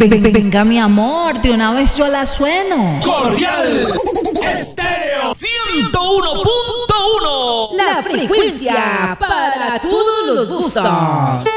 Venga, mi amor, de una vez yo la sueno. Cordial Estéreo 101.1. La frecuencia para todos los gustos.